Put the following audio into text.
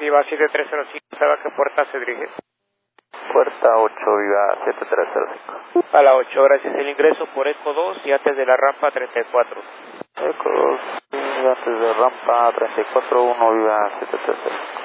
Sí, va 7305, ¿sabe a qué puerta se dirige? Puerta 8, viva 7305. A la 8, gracias. El ingreso por Eco 2 y antes de la rampa 34. Eco 2, y antes de rampa 34, 1, viva 7305.